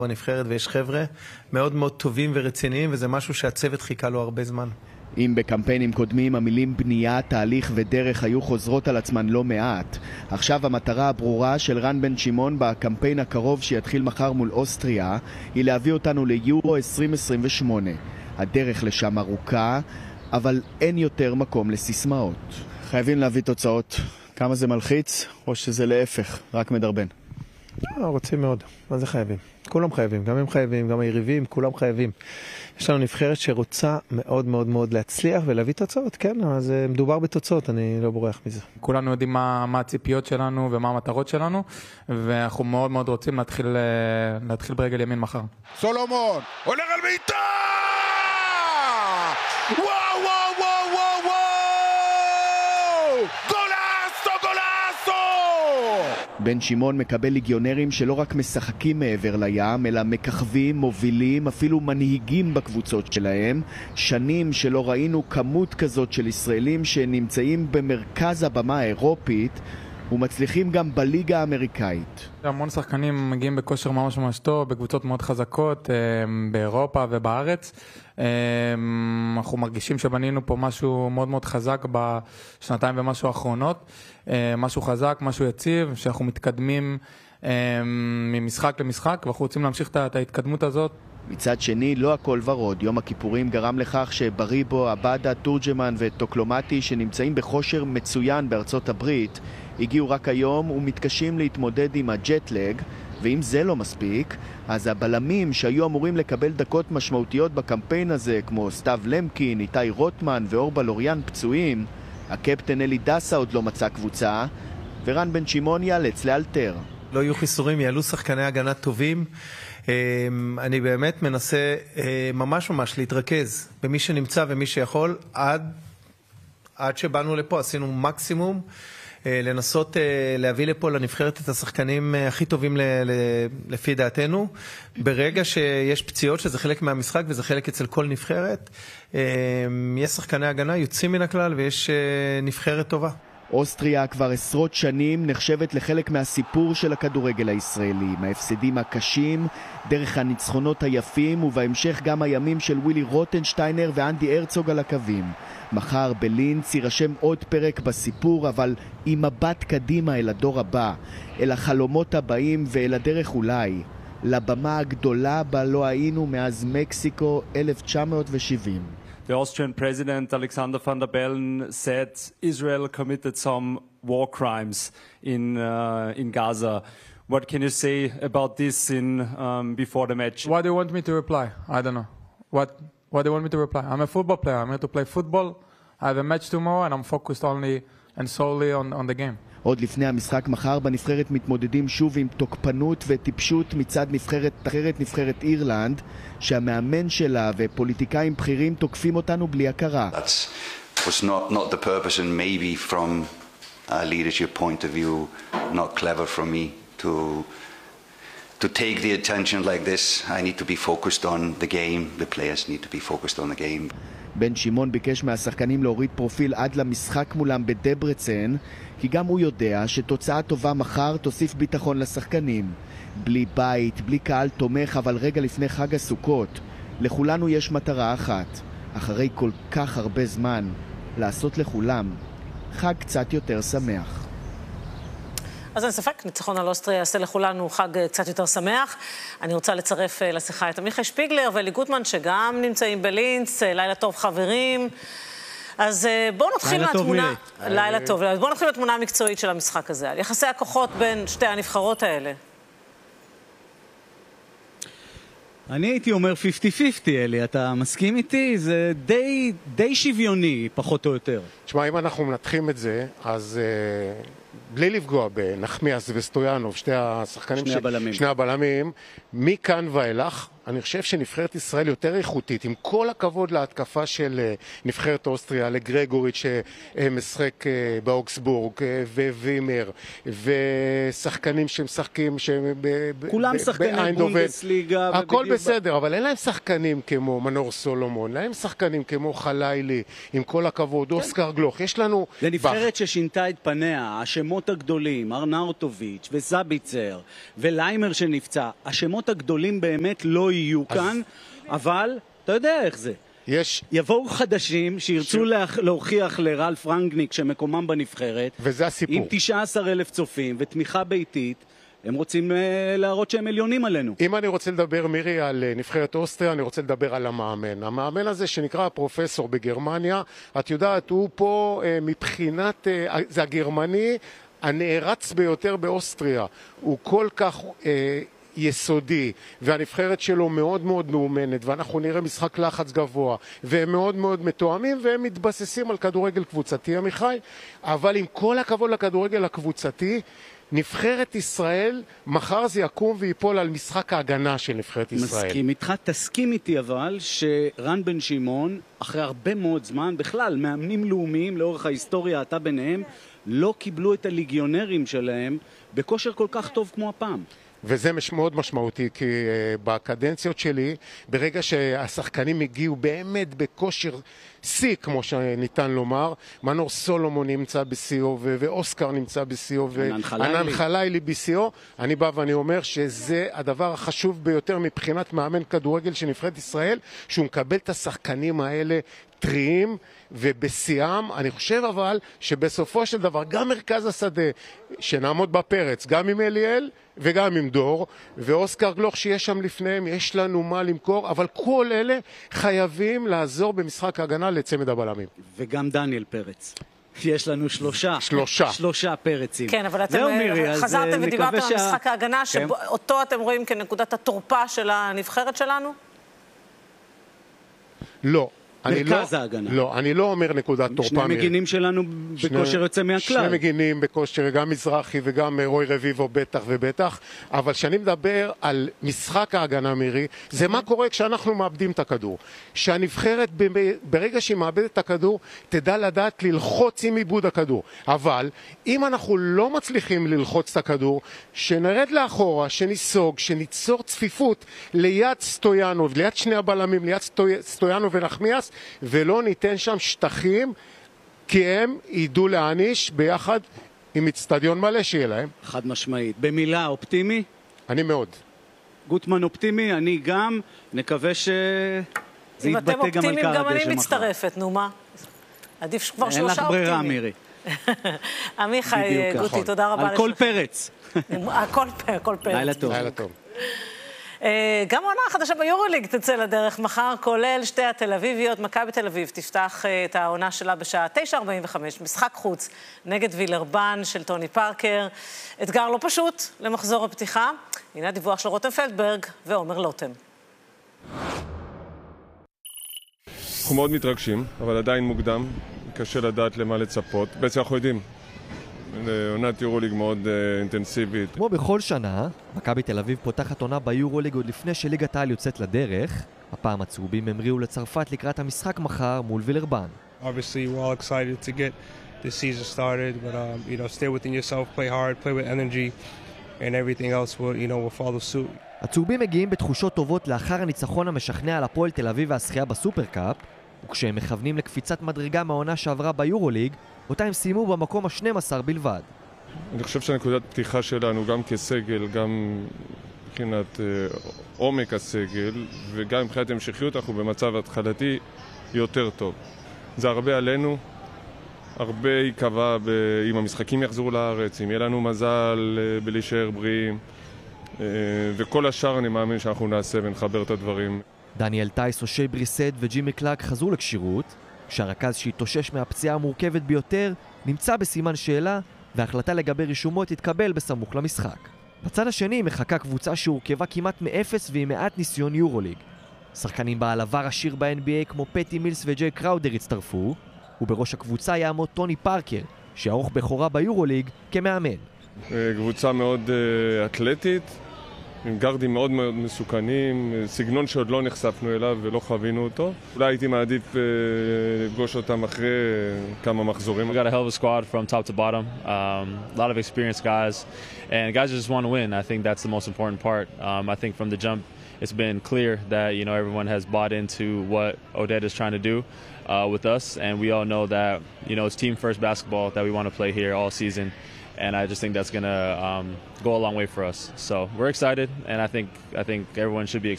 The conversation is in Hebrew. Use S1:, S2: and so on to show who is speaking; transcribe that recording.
S1: בנבחרת ויש חבר'ה מאוד מאוד טובים ורציניים, וזה משהו שהצוות חיכה לו הרבה זמן.
S2: אם בקמפיינים קודמים המילים בנייה, תהליך ודרך היו חוזרות על עצמן לא מעט, עכשיו המטרה הברורה של רן בן שמעון בקמפיין הקרוב שיתחיל מחר מול אוסטריה היא להביא אותנו ליורו 2028. הדרך לשם ארוכה, אבל אין יותר מקום לסיסמאות. חייבים להביא תוצאות. כמה זה מלחיץ, או שזה להפך, רק מדרבן?
S1: רוצים מאוד. מה זה חייבים? כולם חייבים, גם הם חייבים, גם היריבים, כולם חייבים. יש לנו נבחרת שרוצה מאוד מאוד מאוד להצליח ולהביא תוצאות, כן, אז מדובר בתוצאות, אני לא בורח מזה.
S3: כולנו יודעים מה הציפיות שלנו ומה המטרות שלנו, ואנחנו מאוד מאוד רוצים להתחיל ברגל ימין מחר.
S4: סולומון, הולך על בעיטה! וואו, וואו, וואו, וואו, וואו! גולאסו, גולאסו!
S2: בן שמעון מקבל ליגיונרים שלא רק משחקים מעבר לים, אלא מככבים, מובילים, אפילו מנהיגים בקבוצות שלהם. שנים שלא ראינו כמות כזאת של ישראלים שנמצאים במרכז הבמה האירופית ומצליחים גם בליגה האמריקאית.
S3: המון שחקנים מגיעים בכושר ממש ממש טוב, בקבוצות מאוד חזקות, באירופה ובארץ. אנחנו מרגישים שבנינו פה משהו מאוד מאוד חזק בשנתיים ומשהו האחרונות. משהו חזק, משהו יציב, שאנחנו מתקדמים ממשחק למשחק, ואנחנו רוצים להמשיך את ההתקדמות הזאת.
S2: מצד שני, לא הכל ורוד. יום הכיפורים גרם לכך שבריבו, עבדה, תורג'מן וטוקלומטי, שנמצאים בכושר מצוין בארצות הברית, הגיעו רק היום ומתקשים להתמודד עם הג'טלג, ואם זה לא מספיק, אז הבלמים שהיו אמורים לקבל דקות משמעותיות בקמפיין הזה, כמו סטאב למקין, איתי רוטמן ואורבה לוריאן פצועים, הקפטן אלי דסה עוד לא מצא קבוצה, ורן בן שמעון ייאלץ לאלתר.
S1: לא יהיו חיסורים, יעלו שחקני הגנה טובים. אני באמת מנסה ממש להתרכז במי שנמצא ומי שיכול. עד שבאנו לפה עשינו מקסימום לנסות להביא לפה לנבחרת את השחקנים הכי טובים לפי דעתנו. ברגע שיש פציעות, שזה חלק מהמשחק וזה חלק אצל כל נבחרת, יש שחקני הגנה יוצאים מן הכלל ויש נבחרת טובה.
S2: אוסטריה כבר עשרות שנים נחשבת לחלק מהסיפור של הכדורגל הישראלי, מההפסדים הקשים, דרך הניצחונות היפים ובהמשך גם הימים של ווילי רוטנשטיינר ואנדי הרצוג על הקווים. מחר בלינץ יירשם עוד פרק בסיפור, אבל עם מבט קדימה אל הדור הבא, אל החלומות הבאים ואל הדרך אולי, לבמה הגדולה בה לא היינו מאז מקסיקו 1970.
S5: The Austrian president Alexander van der Bellen said Israel committed some war crimes in Gaza. What can you say about this before the match?
S3: Why do you want me to reply? I don't know. Why do you want me to reply? I'm a football player. I'm here to play football. I have a match tomorrow and I'm focused only and solely on the game.
S2: עוד לפני המשחק מחר בנבחרת מתמודדים שוב עם תוקפנות וטיפשות מצד נבחרת אחרת, נבחרת אירלנד, שהמאמן שלה ופוליטיקאים בכירים תוקפים אותנו בלי הכרה.
S6: That was not the purpose, and maybe from a leadership point of view not clever for me to take the attention like this. I need to be focused on the game. The players need to be focused on the game.
S2: בן שמעון ביקש מהשחקנים להוריד פרופיל עד למשחק מולם בדברצן, כי גם הוא יודע שתוצאה טובה מחר תוסיף ביטחון לשחקנים. בלי בית, בלי קהל תומך, אבל רגע לפני חג הסוכות, לכולנו יש מטרה אחת, אחרי כל כך הרבה זמן, לעשות לכולם חג קצת יותר שמח.
S7: אז אין ספק, ניצחון על אוסטריה יעשה לכולנו חג קצת יותר שמח. אני רוצה לצרף לשיחה את עמיחי שפיגלר ואלי גוטמן, שגם נמצאים בלינץ. לילה טוב חברים. אז בואו נתחיל מהתמונה... לילה טוב. אז בואו נתחיל מהתמונה המקצועית של המשחק הזה. על יחסי הכוחות בין שתי הנבחרות האלה.
S8: אני הייתי אומר 50-50, אלי. אתה מסכים איתי? זה די שוויוני, פחות או יותר.
S4: תשמע, אם אנחנו מנתחים את זה, אז בלי לפגוע בנחמיאס וסטויאנוב, שני השחקנים, שני הבלמים, מכאן ואילך, אני חושב שנבחרת ישראל יותר איכותית, עם כל הכבוד להתקפה של נבחרת אוסטריה, לגרגוריץ' שמשחק באוקסבורג, ווימר, ושחקנים שמשחקים
S8: כולם שחקני בונדסליגה.
S4: הכל בסדר, אבל אין להם שחקנים כמו מנור סולומון, להם שחקנים כמו חלילי, עם כל הכבוד, אוסקר גלוך. יש לנו...
S8: זה נבחרת ששינתה את פניה, השמות הגדולים, ארנאוטוביץ' וזביצר וליימר שנפצע, השמות הגדולים באמת לא יהיו כאן, אבל אתה יודע איך זה. יבואו חדשים שירצו להוכיח לרלף רנגניק שמקומם בנבחרת,
S4: וזה הסיפור.
S8: עם 19,000 צופים ותמיכה ביתית, הם רוצים להראות שהם עליונים עלינו.
S4: אם אני רוצה לדבר, מירי, על נבחרת אוסטריה, אני רוצה לדבר על המאמן. המאמן הזה שנקרא הפרופסור בגרמניה, את יודעת, הוא פה מבחינת, זה הגרמני הנערץ ביותר באוסטריה. הוא כל כך יסודי, והנבחרת שלו מאוד מאוד מאומנת, ואנחנו נראה משחק לחץ גבוה, והם מאוד מאוד מתואמים, והם מתבססים על כדורגל קבוצתי, עמיחי. אבל עם כל הכבוד לכדורגל הקבוצתי, נבחרת ישראל, מחר זה יקום ויפול על משחק ההגנה של נבחרת ישראל.
S8: מסכים איתך, תסכים איתי אבל שרן בן שמעון, אחרי הרבה מאוד זמן, בכלל, מאמנים לאומיים לאורך ההיסטוריה, אתה ביניהם, לא קיבלו את הליגיונרים שלהם בכושר כל כך טוב כמו הפעם.
S4: וזה מאוד משמעותי, כי בקדנציות שלי, ברגע שהשחקנים הגיעו באמת בכושר שיא, כמו שניתן לומר, מנור סולומון נמצא בסיאו, ואוסקר נמצא בסיאו, וענן חלילי בסיאו, אני בא ואני אומר שזה הדבר החשוב ביותר מבחינת מאמן כדורגל של נבחרת ישראל, שהוא מקבל את השחקנים האלה טריים ובשיאם. אני חושב אבל שבסופו של דבר גם מרכז השדה שנעמוד בפרץ, גם עם אליאל וגם עם דור, ואוסקר גלוך שיש שם לפניהם, יש לנו מה למכור, אבל כל אלה חייבים לעזור במשחק ההגנה לצמד הבלמים.
S8: וגם דניאל פרץ. יש לנו שלושה פרצים.
S7: כן, אבל אתם חזרתם ודיברתם על משחק ההגנה, שאותו אתם רואים כנקודת התורפה של הנבחרת שלנו?
S4: לא.
S8: מרכז ההגנה.
S4: לא, אני לא אומר נקודת תורפה.
S8: שני מגינים שלנו בכושר יוצא מהכלל.
S4: שני מגינים בכושר, גם מזרחי וגם רוי רביבו בטח ובטח, אבל כשאני מדבר על משחק ההגנה, מירי, זה מה קורה כשאנחנו מאבדים את הכדור. שהנבחרת ברגע שהיא מאבדת את הכדור, תדע לדעת ללחוץ עם עיבוד הכדור. אבל אם אנחנו לא מצליחים ללחוץ את הכדור, שנרד לאחורה, שניסוג, שניצור צפיפות ליד סטויאנוב, ליד שני הבלמים, ליד סטויאנוב ונחמיאס, ולא ניתן שם שטחים, כי הם ידעו להעניש ביחד עם אצטדיון מלא שיהיה להם.
S8: חד משמעית. במילה, אופטימי?
S4: אני מאוד.
S8: גוטמן אופטימי, אני גם. נקווה שזה יתבטא גם על קהל הדשא מחר. אם אתם אופטימיים, גם אני
S7: מצטרפת, נו מה? עדיף כבר 3 אופטימיים.
S8: אין לך ברירה, מירי.
S7: עמיחי גוטי, תודה רבה.
S8: על כל פרץ.
S7: הכל פרץ.
S8: לילה טוב.
S4: לילה טוב.
S7: גם העונה החדשה ביורוליג תצא לדרך מחר, כולל שתי התל אביביות. מכבי תל אביב תפתח את העונה שלה בשעה 9:45, משחק חוץ נגד וילרבן של טוני פארקר. אתגר לא פשוט למחזור הפתיחה. הנה הדיווח של רותם פלדברג ועומר לוטם.
S9: אנחנו מאוד מתרגשים, אבל עדיין מוקדם, קשה לדעת למה לצפות. בעצם אנחנו יודעים. עונת יורוליג מאוד אינטנסיבית.
S10: כמו בכל שנה, מכבי תל אביב פותחת עונה ביורוליג עוד לפני שליגת העל יוצאת לדרך. הפעם הצהובים המריאו לצרפת לקראת המשחק מחר מול וילרבן.
S11: Obviously, we're all excited to get this season started, but stay within yourself, play hard, play with energy, and everything else will follow suit.
S10: הצהובים מגיעים בתחושות טובות לאחר הניצחון המשכנע על הפועל תל אביב והזכייה בסופרקאפ, וכשהם מכוונים לקפיצת מדרגה מהעונה שעברה ביורוליג, אותה הם סיימו במקום ה-12 בלבד.
S9: אני חושב שהנקודת פתיחה שלנו, גם כסגל, גם מבחינת עומק הסגל, וגם מבחינת המשכיות, אנחנו במצב התחלתי יותר טוב. זה הרבה עלינו, הרבה יקבע אם המשחקים יחזרו לארץ, אם יהיה לנו מזל בלהישאר בריאים, וכל השאר אני מאמין שאנחנו נעשה ונחבר את הדברים.
S10: דניאל טייס, אושי בריסט וג'ימי קלארק חזרו לקשירות, כשהרכז שהתאושש מהפציעה המורכבת ביותר נמצא בסימן שאלה, וההחלטה לגבי רישומות תתקבל בסמוך למשחק. בצד השני מחכה קבוצה שהורכבה כמעט מאפס ועם מעט ניסיון יורוליג. שחקנים בעל עבר עשיר ב-NBA כמו פטי מילס וג'יי קראודר הצטרפו, ובראש הקבוצה יעמוד טוני פארקר, שיערוך בכורה ביורוליג כמאמן.
S9: קבוצה מאוד אתלטית, עם גרדים מאוד מאוד מסוכנים, סגנון שעוד לא נחשפנו אליו ולא חווינו אותו. אולי הייתי מעדיף לפגוש אותם אחרי כמה מחזורים.
S12: We got a hell of a squad from top to bottom. A lot of experienced guys. And guys just want to win. I think that's the most important part. I think from the jump it's been clear that everyone has bought into what Odette is trying to do with us. And we all know that it's team first basketball that we want to play here all season. and I just think that's going to go a long way for us. So we're excited, and I think everyone should be excited.